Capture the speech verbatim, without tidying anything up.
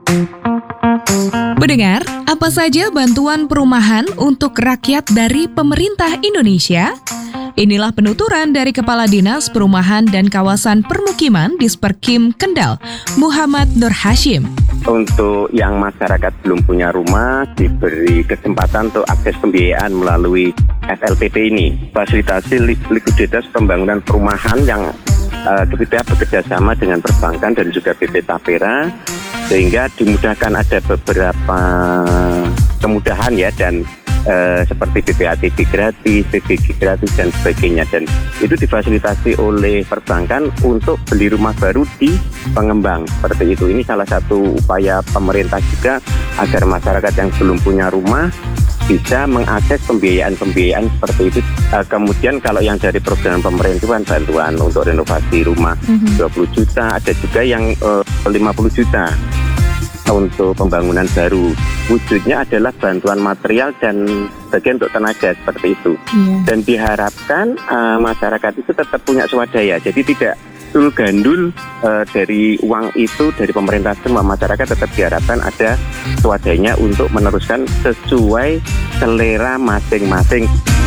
Mendengar, apa saja bantuan perumahan untuk rakyat dari pemerintah Indonesia? Inilah penuturan dari Kepala Dinas Perumahan dan Kawasan Permukiman Disperkim Kendal, Muhammad Nur Hashim. Untuk yang masyarakat belum punya rumah, diberi kesempatan untuk akses pembiayaan melalui F L P P ini. Fasilitasi likuiditas pembangunan perumahan yang uh, kita bekerja sama dengan perbankan dan juga B P Tapera, sehingga dimudahkan ada beberapa kemudahan ya, dan Uh, seperti B P A T B gratis, B B G gratis dan sebagainya, dan itu difasilitasi oleh perbankan untuk beli rumah baru di pengembang seperti itu. Ini salah satu upaya pemerintah juga agar masyarakat yang belum punya rumah bisa mengakses pembiayaan-pembiayaan seperti itu. Uh, kemudian kalau yang dari program pemerintahan, bantuan untuk renovasi rumah mm-hmm. dua puluh juta, ada juga yang uh, lima puluh juta untuk pembangunan baru. Wujudnya adalah bantuan material dan bagian untuk tenaga seperti itu. Yeah. Dan diharapkan uh, masyarakat itu tetap punya swadaya. Jadi tidak tul gandul uh, dari uang itu dari pemerintah semua. Masyarakat tetap diharapkan ada swadanya untuk meneruskan sesuai selera masing-masing.